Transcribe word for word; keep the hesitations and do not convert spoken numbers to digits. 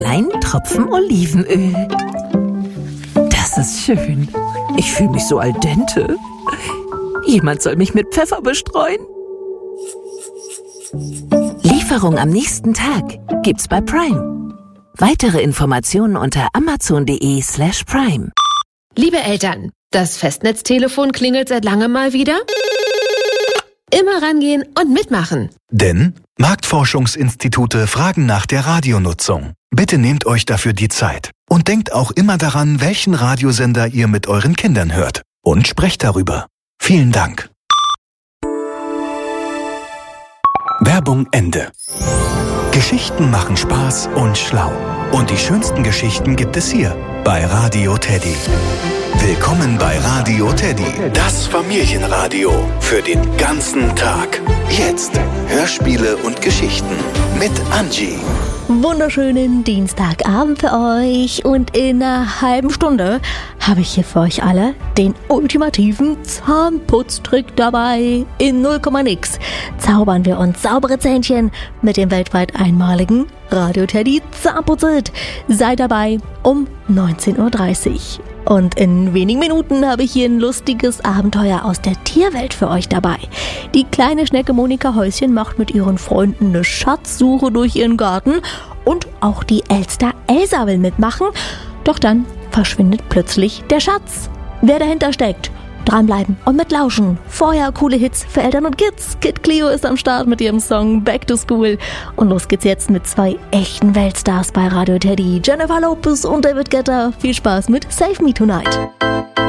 Ein Tropfen Olivenöl. Das ist schön. Ich fühle mich so al dente. Jemand soll mich mit Pfeffer bestreuen. Lieferung am nächsten Tag gibt's bei Prime. Weitere Informationen unter amazon.de slash prime. Liebe Eltern, das Festnetztelefon klingelt seit langem mal wieder. Immer rangehen und mitmachen. Denn Marktforschungsinstitute fragen nach der Radionutzung. Bitte nehmt euch dafür die Zeit. Und denkt auch immer daran, welchen Radiosender ihr mit euren Kindern hört. Und sprecht darüber. Vielen Dank. Werbung Ende. Geschichten machen Spaß und schlau. Und die schönsten Geschichten gibt es hier bei Radio Teddy. Willkommen bei Radio Teddy, das Familienradio für den ganzen Tag. Jetzt Hörspiele und Geschichten mit Angie. Wunderschönen Dienstagabend für euch und in einer halben Stunde habe ich hier für euch alle den ultimativen Zahnputztrick dabei. In null Komma nix zaubern wir uns saubere Zähnchen mit dem weltweit einmaligen Radio Teddy Zahnputzit. Seid dabei um neunzehn Uhr dreißig. Und in wenigen Minuten habe ich hier ein lustiges Abenteuer aus der Tierwelt für euch dabei. Die kleine Schnecke Monika Häuschen macht mit ihren Freunden eine Schatzsuche durch ihren Garten und auch die Elster Elsa will mitmachen. Doch dann verschwindet plötzlich der Schatz. Wer dahinter steckt? Dranbleiben und mitlauschen. Vorher coole Hits für Eltern und Kids. Kid Clio ist am Start mit ihrem Song Back to School. Und los geht's jetzt mit zwei echten Weltstars bei Radio Teddy. Jennifer Lopez und David Guetta. Viel Spaß mit Save Me Tonight.